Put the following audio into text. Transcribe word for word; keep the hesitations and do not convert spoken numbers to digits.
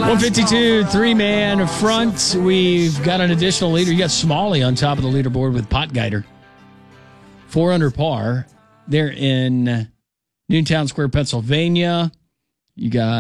one fifty-two, three-man front. We've got an additional leader. You got Smalley on top of the leaderboard with Potgeider. Four under par. They're in Newtown Square, Pennsylvania. You got